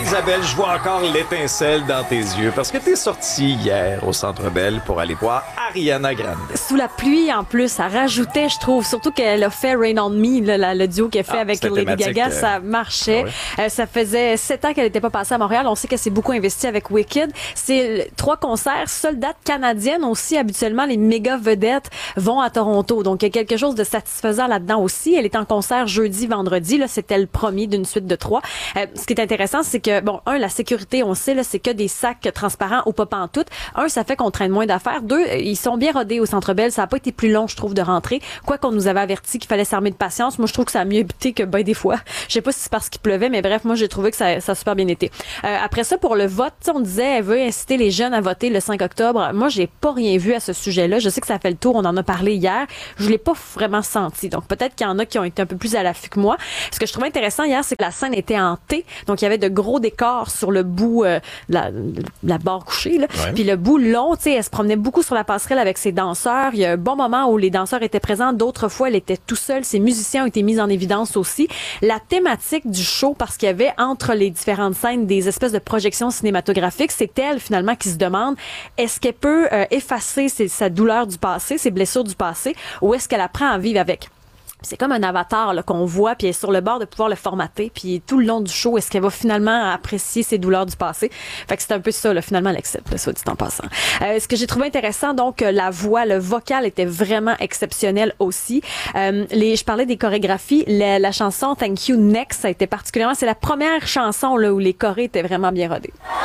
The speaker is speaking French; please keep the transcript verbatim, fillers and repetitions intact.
Isabelle, je vois encore l'étincelle dans tes yeux parce que t'es sortie hier au Centre Bell pour aller voir Ariana Grande. Sous la pluie, en plus, ça rajoutait, je trouve, surtout qu'elle a fait Rain on Me, le, le duo qu'elle fait Ah, avec c'était Lady Gaga, thématique, euh... ça marchait. Ah ouais. Euh, ça faisait sept ans qu'elle n'était pas passée à Montréal. On sait qu'elle s'est beaucoup investie avec Wicked. C'est trois concerts, seule date canadienne aussi. Habituellement, les méga vedettes vont à Toronto. Donc, il y a quelque chose de satisfaisant là-dedans aussi. Elle est en concert jeudi, vendredi. Là, c'était le premier d'une suite de trois. Euh, ce qui est intéressant, c'est que, bon, un, la sécurité, on sait, là, c'est que des sacs transparents ou pas pantoute. Un, ça fait qu'on traîne moins d'affaires. Deux, ils sont bien rodés au Centre Bell. Ça n'a pas été plus long, je trouve, de rentrer. Quoi qu'on nous avait averti qu'il fallait s'armer de patience. Moi, je trouve que ça a mieux été que ben des fois. Je sais pas si c'est parce qu'il pleuvait, mais bref, moi, j'ai trouvé que ça, ça a super bien été. Euh, après ça, pour le vote, on disait, elle veut inciter les jeunes à voter le cinq octobre. Moi, j'ai pas rien vu à ce sujet-là. Je sais que ça fait le tour. On en a parlé hier. Je l'ai pas vraiment senti. Donc, peut-être qu'il y en a qui ont été un peu plus à l'affût que moi. Ce que je trouvais intéressant hier, c'est que la scène était hantée. Donc, il y avait de gros décors sur le bout, euh, la, la barre couchée, là. Ouais. Puis le bout long, tu sais, elle se promenait beaucoup sur la passerelle avec ses danseurs. Il y a un bon moment où les danseurs étaient présents. D'autres fois, elle était tout seule. Ses musiciens ont été mis en évidence aussi. La thématique du show, parce qu'il y avait entre les différentes scènes des espèces de projections cinématographiques, c'est elle, finalement, qui se demande est-ce qu'elle peut euh, effacer ses, sa douleur du passé, ses blessures du passé, ou est-ce qu'elle apprend à vivre avec? C'est comme un avatar là, qu'on voit, puis elle est sur le bord de pouvoir le formater, puis tout le long du show, est-ce qu'elle va finalement apprécier ses douleurs du passé? Fait que c'est un peu ça, là, finalement, elle accepte, soit dit en passant. Euh, ce que j'ai trouvé intéressant, donc, la voix, le vocal était vraiment exceptionnel aussi. Euh, les, je parlais des chorégraphies. La, la chanson Thank You Next, ça a été particulièrement, c'est la première chanson là, où les chorés étaient vraiment bien rodés.